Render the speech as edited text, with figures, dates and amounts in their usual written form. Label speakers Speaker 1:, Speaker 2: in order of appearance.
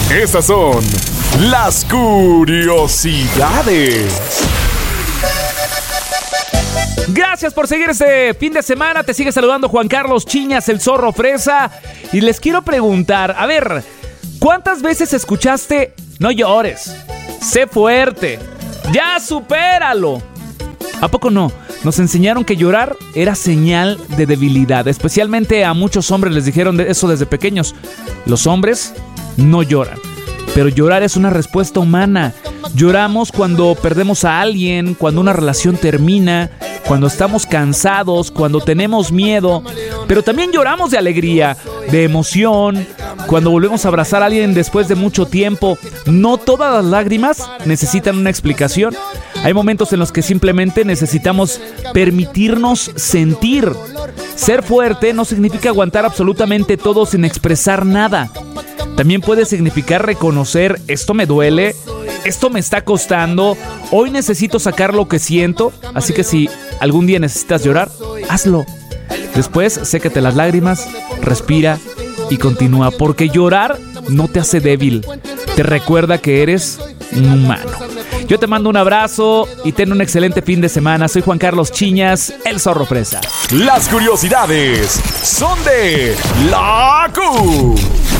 Speaker 1: Estas son las curiosidades.
Speaker 2: Gracias por seguir este fin de semana. Te sigue saludando Juan Carlos Chiñas, el Zorro Fresa. Y les quiero preguntar, a ver, ¿cuántas veces escuchaste no llores, sé fuerte, ya supéralo? ¿A poco no? Nos enseñaron que llorar era señal de debilidad. Especialmente a muchos hombres les dijeron eso desde pequeños. Los hombres no lloran, pero llorar es una respuesta humana. Lloramos cuando perdemos a alguien, cuando una relación termina, cuando estamos cansados, cuando tenemos miedo. Pero también lloramos de alegría, de emoción, cuando volvemos a abrazar a alguien después de mucho tiempo. No todas las lágrimas necesitan una explicación. Hay momentos en los que simplemente necesitamos permitirnos sentir. Ser fuerte no significa aguantar absolutamente todo sin expresar nada. También puede significar reconocer: esto me duele, esto me está costando, hoy necesito sacar lo que siento. Así que si algún día necesitas llorar, hazlo. Después, sécate las lágrimas, respira y continúa, porque llorar no te hace débil, te recuerda que eres un humano. Yo te mando un abrazo y ten un excelente fin de semana. Soy Juan Carlos Chiñas, el Zorro Fresa.
Speaker 1: Las curiosidades son de la